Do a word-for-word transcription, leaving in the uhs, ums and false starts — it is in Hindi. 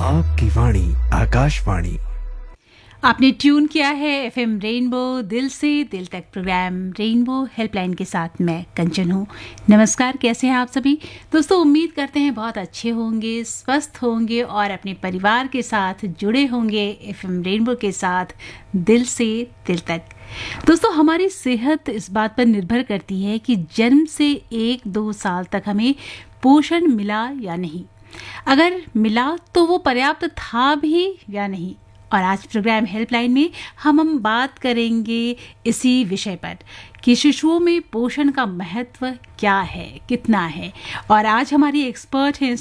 आपकी वाणी आकाशवाणी। आपने ट्यून किया है एफएम रेनबो दिल से दिल तक प्रोग्राम रेनबो हेल्पलाइन के साथ मैं कंचन हूँ। नमस्कार, कैसे हैं आप सभी दोस्तों? उम्मीद करते हैं बहुत अच्छे होंगे, स्वस्थ होंगे और अपने परिवार के साथ जुड़े होंगे एफएम रेनबो के साथ दिल से दिल तक। दोस्तों, हमारी सेहत इस बात पर निर्भर करती है कि जन्म से एक दो साल तक हमें पोषण मिला या नहीं। अगर मिला तो वो पर्याप्त था भी या नहीं। और आज प्रोग्राम हेल्पलाइन में हम हम बात करेंगे इसी विषय पर कि शिशुओं में पोषण का महत्व क्या है, कितना है। और आज हमारी एक्सपर्ट हैं